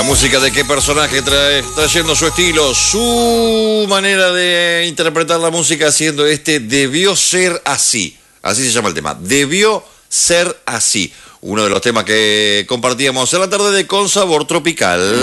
música de qué personaje trayendo su estilo, su manera de interpretar la música, haciendo Debió ser así. Así se llama el tema. Debió ser así. Uno de los temas que compartíamos en la tarde de Con Sabor Tropical.